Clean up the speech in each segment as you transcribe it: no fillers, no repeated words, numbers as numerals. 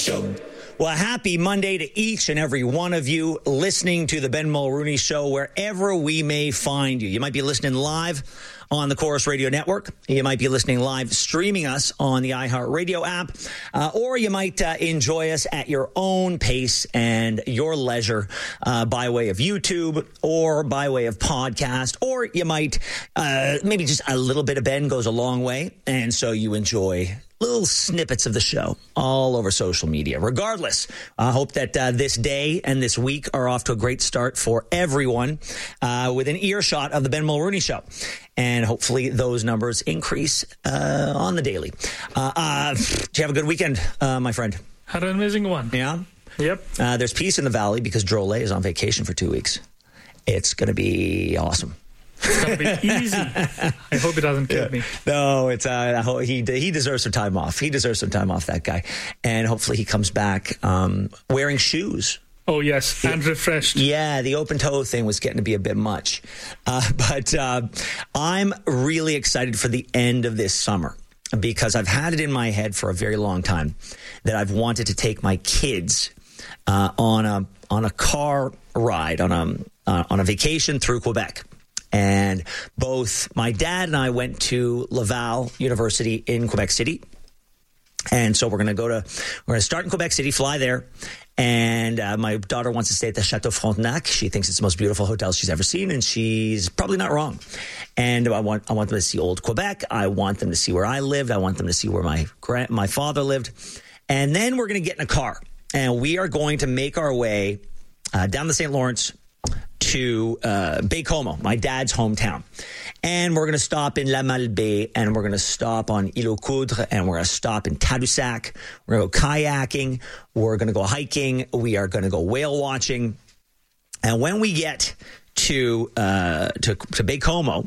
Show. Well, happy Monday to each and every one of you listening to the Ben Mulrooney Show wherever we may find you. You might be listening live on the Chorus Radio Network. You might be listening live streaming us on the iHeartRadio app, or you might enjoy us at your own pace and your leisure by way of YouTube or by way of podcast, or you might maybe just a little bit of Ben goes a long way, and so you enjoy little snippets of the show all over social media. Regardless, I hope that this day and this week are off to a great start for everyone within earshot of the Ben Mulrooney Show. And hopefully those numbers increase on the daily. Did you have a good weekend, my friend? Had an amazing one. Yeah? Yep. There's peace in the valley because Drolet is on vacation for 2 weeks. It's going to be awesome. It's going to be easy. I hope he doesn't kill me. No, it's he deserves some time off. He deserves some time off, that guy. And hopefully he comes back wearing shoes. Oh, yes, and refreshed. Yeah, the open toe thing was getting to be a bit much. But I'm really excited for the end of this summer because I've had it in my head for a very long time that I've wanted to take my kids on a car ride, on a vacation through Quebec. And both my dad and I went to Laval University in Quebec City. And so we're going to start in Quebec City, fly there. And my daughter wants to stay at the Chateau Frontenac. She thinks it's the most beautiful hotel she's ever seen, and she's probably not wrong. And I want them to see old Quebec. I want them to see where I lived. I want them to see where my father lived. And then we're going to get in a car, and we are going to make our way down the St. Lawrence to Baie-Comeau, my dad's hometown. And we're going to stop in La Malbaie, and we're going to stop on Île aux Coudres, and we're going to stop in Tadoussac. We're going to go kayaking. We're going to go hiking. We are going to go whale watching. And when we get to Baie-Comeau,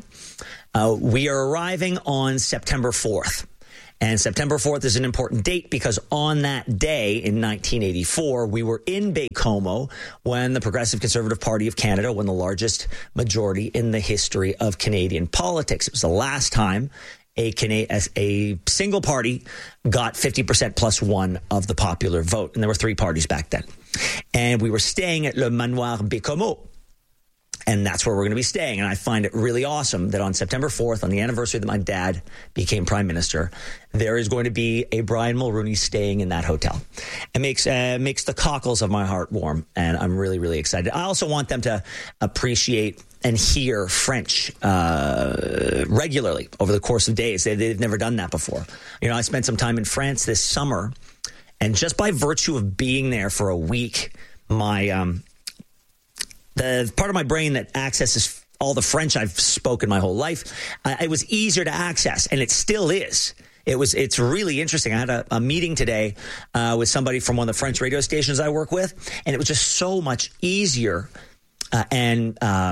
we are arriving on September 4th. And September 4th is an important date because on that day in 1984, we were in Baie-Comeau when the Progressive Conservative Party of Canada won the largest majority in the history of Canadian politics. It was the last time a single party got 50% plus one of the popular vote. And there were three parties back then. And we were staying at Le Manoir Baie-Comeau. And that's where we're going to be staying. And I find it really awesome that on September 4th, on the anniversary that my dad became prime minister, there is going to be a Brian Mulrooney staying in that hotel. It makes the cockles of my heart warm. And I'm really, really excited. I also want them to appreciate and hear French regularly over the course of days. They've never done that before. You know, I spent some time in France this summer. And just by virtue of being there for a week, the part of my brain that accesses all the French I've spoken my whole life, it was easier to access, and it still is. It's really interesting. I had a meeting today with somebody from one of the French radio stations I work with, and it was just so much easier and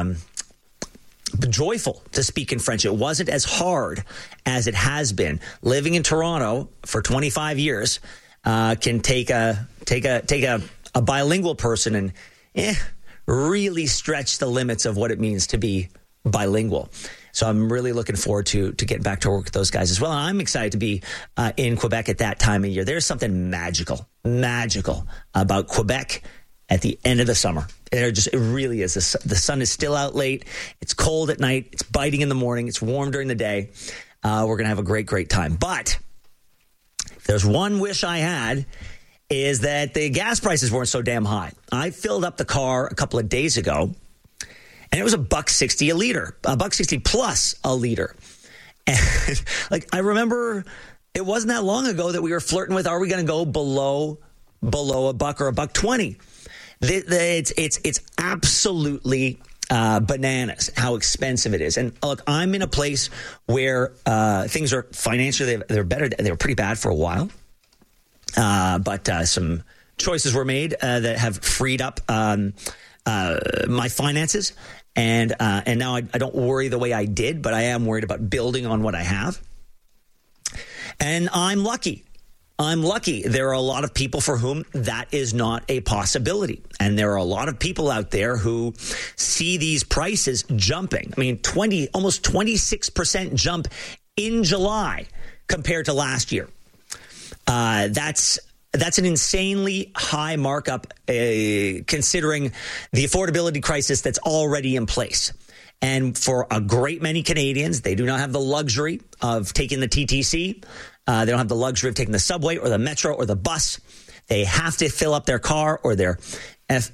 joyful to speak in French. It wasn't as hard as it has been. Living in Toronto for 25 years can take a bilingual person and really stretch the limits of what it means to be bilingual. So I'm really looking forward to getting back to work with those guys as well. And I'm excited to be in Quebec at that time of year. There's something magical about Quebec at the end of the summer. It really is. The sun is still out late. It's cold at night. It's biting in the morning. It's warm during the day. We're going to have a great, great time. But if there's one wish I had, is that the gas prices weren't so damn high. I filled up the car a couple of days ago, and it was $1.60 a liter, $1.60 plus a liter. And I remember it wasn't that long ago that we were flirting with, are we going to go below $1 or $1.20? It's absolutely bananas how expensive it is. And look, I'm in a place where things are financially, they're better. They were pretty bad for a while. But some choices were made that have freed up my finances. And now I don't worry the way I did, but I am worried about building on what I have. And I'm lucky. There are a lot of people for whom that is not a possibility. And there are a lot of people out there who see these prices jumping. I mean, almost 26% jump in July compared to last year. That's That's an insanely high markup considering the affordability crisis that's already in place. And for a great many Canadians, they do not have the luxury of taking the TTC. They don't have the luxury of taking the subway or the metro or the bus. They have to fill up their car or their Ford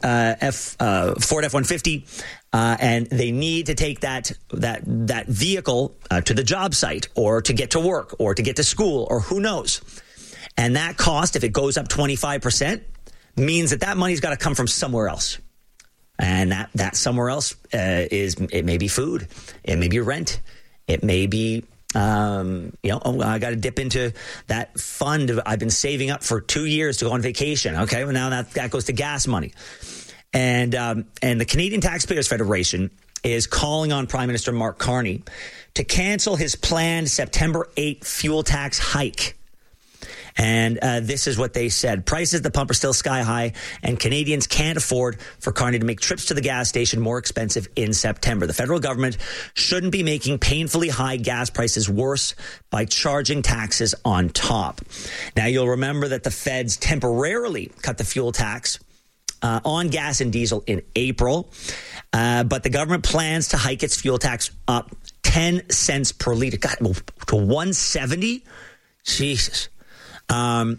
F-150, and they need to take that vehicle to the job site or to get to work or to get to school or who knows. And that cost, if it goes up 25%, means that money's got to come from somewhere else. And that somewhere else it may be food, it may be rent, it may be I got to dip into that fund I've been saving up for 2 years to go on vacation. Okay, well now that goes to gas money, and the Canadian Taxpayers Federation is calling on Prime Minister Mark Carney to cancel his planned September 8th fuel tax hike. And this is what they said. Prices at the pump are still sky high, and Canadians can't afford for Carney to make trips to the gas station more expensive in September. The federal government shouldn't be making painfully high gas prices worse by charging taxes on top. Now, you'll remember that the feds temporarily cut the fuel tax on gas and diesel in April, but the government plans to hike its fuel tax up 10 cents per liter. God, to 170? Jesus. And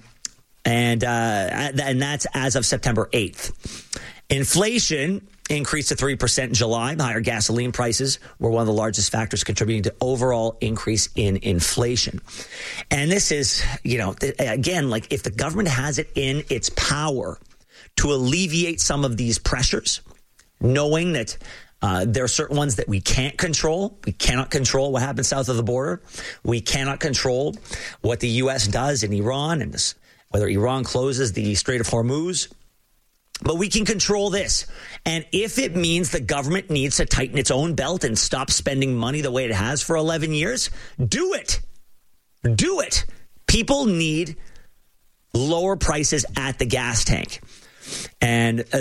that's as of September 8th. Inflation increased to 3% in July. Higher gasoline prices were one of the largest factors contributing to overall increase in inflation. And this is, again, like if the government has it in its power to alleviate some of these pressures, knowing that there are certain ones that we can't control. We cannot control what happens south of the border. We cannot control what the U.S. does in Iran and whether Iran closes the Strait of Hormuz. But we can control this. And if it means the government needs to tighten its own belt and stop spending money the way it has for 11 years, do it. Do it. People need lower prices at the gas tank. And